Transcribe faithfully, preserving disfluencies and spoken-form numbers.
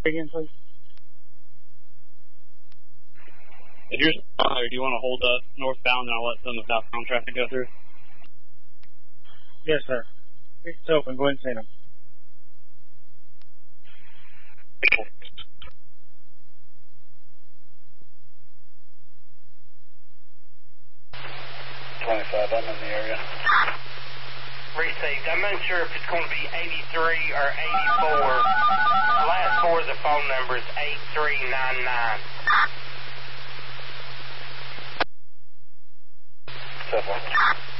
Again, please. If you're uh, do you want to hold uh, northbound and I'll let some of the southbound traffic go through? Yes, sir. It's open. Go ahead and see them. twenty-five, I'm in the area. Received. I'm unsure if it's going to be eighty-three or eighty-four. The last four of the phone number is eight three nine nine. Seven.